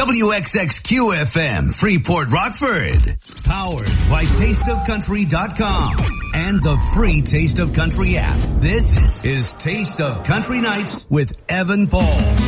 WXXQ-FM, Freeport, Rockford. Powered by TasteOfCountry.com and the free Taste of Country app. This is Taste of Country Nights with Evan Paul.